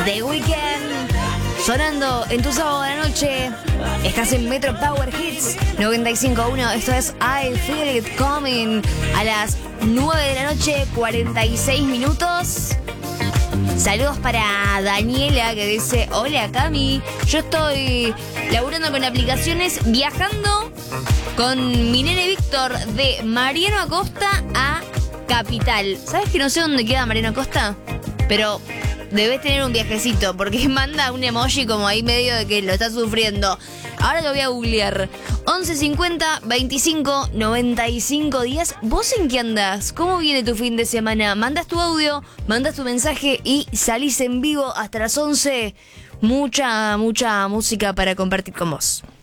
The Weeknd sonando en tu sábado de la noche. Estás en Metro Power Hits 95.1. Esto es I Feel It Coming a las 9 de la noche, 46 minutos. Saludos para Daniela que dice: hola Cami, yo estoy laburando con aplicaciones, viajando con mi nene Víctor de Mariano Acosta a Capital. ¿Sabes que no sé dónde queda Mariano Acosta? Pero debes tener un viajecito, porque manda un emoji como ahí medio de que lo está sufriendo. Ahora lo voy a googlear. 1150 25 95 10. ¿Vos en qué andás? ¿Cómo viene tu fin de semana? Mandas tu audio, mandas tu mensaje y salís en vivo hasta las 11. Mucha música para compartir con vos.